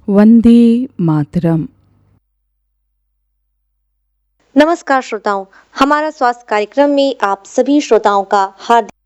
वंदे मातरम। नमस्कार श्रोताओं, हमारा स्वास्थ्य कार्यक्रम में आप सभी श्रोताओं का हार्दिक